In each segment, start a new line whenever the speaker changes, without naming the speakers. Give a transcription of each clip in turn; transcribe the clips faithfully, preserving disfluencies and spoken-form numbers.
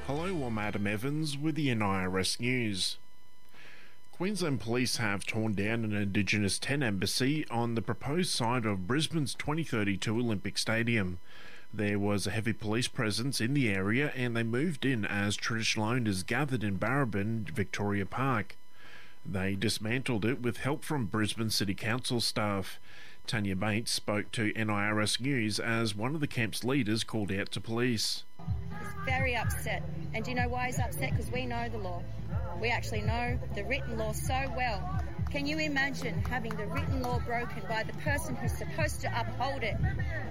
Hello, I'm Adam Evans with the N I R S News. Queensland Police have torn down an Indigenous ten embassy on the proposed site of Brisbane's twenty thirty-two Olympic Stadium. There was a heavy police presence in the area and they moved in as traditional owners gathered in Barrabin, Victoria Park. They dismantled it with help from Brisbane City Council staff. Tanya Bates spoke to N I R S News as one of the camp's leaders called out to police.
He's very upset. And do you know why he's upset? Because we know the law. We actually know the written law so well. Can you imagine having the written law broken by the person who's supposed to uphold it?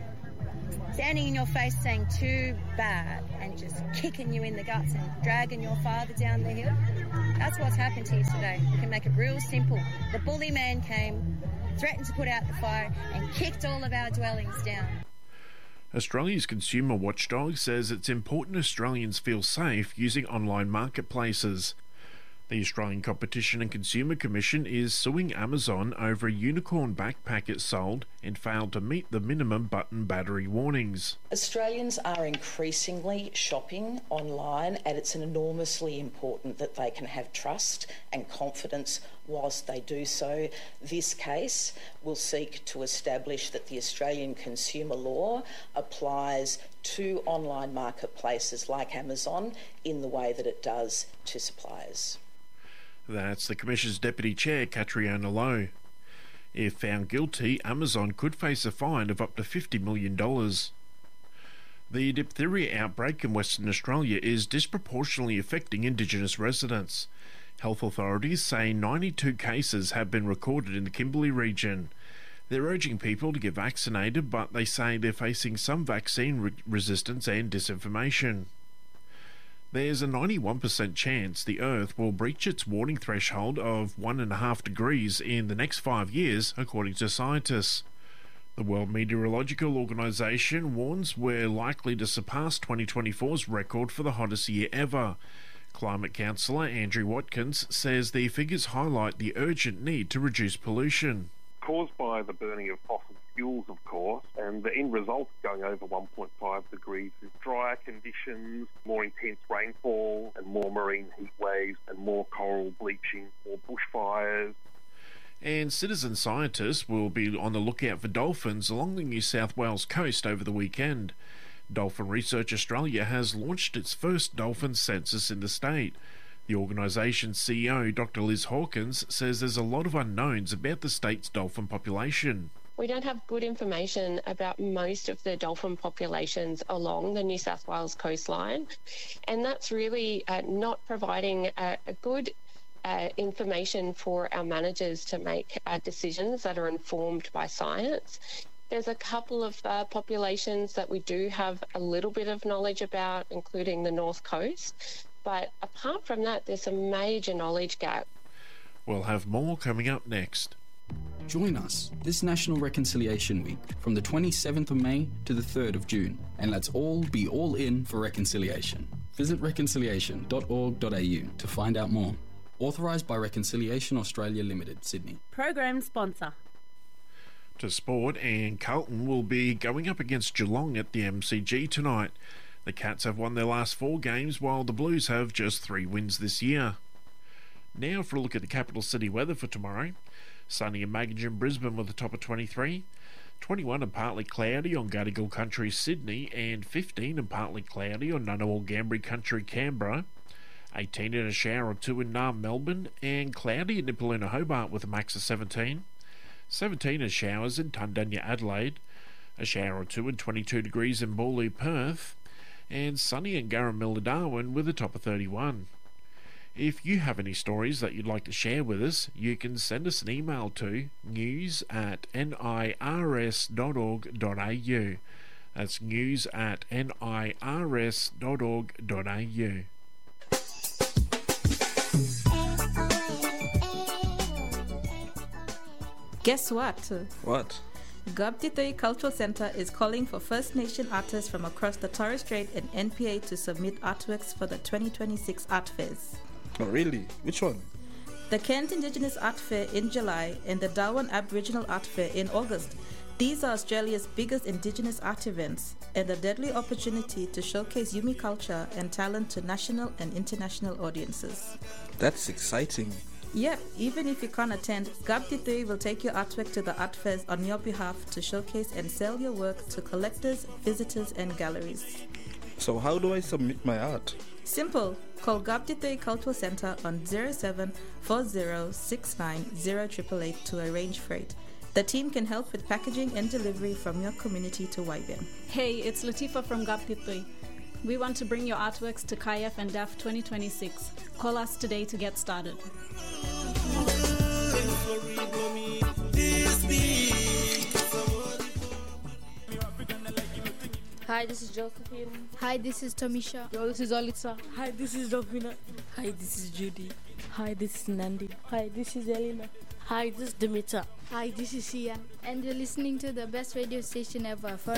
Standing in your face saying too bad and just kicking you in the guts and dragging your father down the hill. That's what's happened here today. We can make it real simple. The bully man came, threatened to put out the fire and kicked all of our dwellings down.
Australia's consumer watchdog says it's important Australians feel safe using online marketplaces. The Australian Competition and Consumer Commission is suing Amazon over a unicorn backpack it sold and failed to meet the minimum button battery warnings.
Australians are increasingly shopping online, and it's enormously important that they can have trust and confidence whilst they do so. This case will seek to establish that the Australian consumer law applies to online marketplaces like Amazon in the way that it does to suppliers.
That's the Commission's Deputy Chair, Catriona Lowe. If found guilty, Amazon could face a fine of up to fifty million dollars. The diphtheria outbreak in Western Australia is disproportionately affecting Indigenous residents. Health authorities say ninety-two cases have been recorded in the Kimberley region. They're urging people to get vaccinated, but they say they're facing some vaccine re- resistance and disinformation. There's a ninety-one percent chance the Earth will breach its warning threshold of one point five degrees in the next five years, according to scientists. The World Meteorological Organization warns we're likely to surpass twenty twenty-four's record for the hottest year ever. Climate counsellor Andrew Watkins says the figures highlight the urgent need to reduce pollution.
Caused by the burning of fossil fuels, of course, and the end result going over one point five degrees is drier conditions, more intense rainfall and more marine heat waves and more coral bleaching, more bushfires.
And citizen scientists will be on the lookout for dolphins along the New South Wales coast over the weekend. Dolphin Research Australia has launched its first dolphin census in the state. The organisation's C E O, Doctor Liz Hawkins, says there's a lot of unknowns about the state's dolphin population.
We don't have good information about most of the dolphin populations along the New South Wales coastline, and that's really uh, not providing a, a good uh, information for our managers to make uh, decisions that are informed by science. There's a couple of uh, populations that we do have a little bit of knowledge about, including the North Coast. But apart from that, there's a major knowledge gap.
We'll have more coming up next.
Join us this National Reconciliation Week from the twenty-seventh of May to the third of June, and let's all be all in for reconciliation. Visit reconciliation dot org dot a u to find out more. Authorised by Reconciliation Australia Limited, Sydney.
Program sponsor.
To sport, and Carlton will be going up against Geelong at the M C G tonight. The Cats have won their last four games, while the Blues have just three wins this year. Now for a look at the capital city weather for tomorrow. Sunny and Magogin, Brisbane with a top of twenty-three. twenty-one and partly cloudy on Gadigal Country, Sydney, and fifteen and partly cloudy on Ngunnawal Gambri Country, Canberra. eighteen and a shower or two in Naarm, Melbourne, and cloudy in Nipaluna, Hobart with a max of seventeen. seventeen and showers in Tundanya, Adelaide. A shower or two and twenty-two degrees in Boorloo, Perth. And sunny in Garramilla, Darwin with a top of thirty-one. If you have any stories that you'd like to share with us, you can send us an email to news at nirs dot org dot a u. That's news at nirs dot org dot a u.
Guess what?
What?
Gabtitoi Cultural Centre is calling for First Nation artists from across the Torres Strait and N P A to submit artworks for the twenty twenty-six Art Fairs.
Oh, really? Which one?
The Kent Indigenous Art Fair in July and the Darwin Aboriginal Art Fair in August. These are Australia's biggest Indigenous art events and a deadly opportunity to showcase Yumi culture and talent to national and international audiences.
That's exciting.
Yep, even if you can't attend, Gabtitui will take your artwork to the art fairs on your behalf to showcase and sell your work to collectors, visitors and galleries.
So how do I submit my art?
Simple. Call Gabtitui Cultural Centre on zero seven four zero six nine zero eight eight eight to arrange freight. The team can help with packaging and delivery from your community to Y B M.
Hey, it's Latifa from Gabtitui. We want to bring your artworks to K I F and D A F twenty twenty-six. Call us today to get started.
Hi, this is Josephine.
Hi, this is Tamisha.
Yo, this is Olitza.
Hi, this is Dovina.
Hi, this is Judy.
Hi, this is Nandi.
Hi, this is Elena.
Hi, this is Dimitra.
Hi, this is Sian.
And you're listening to the best radio station ever for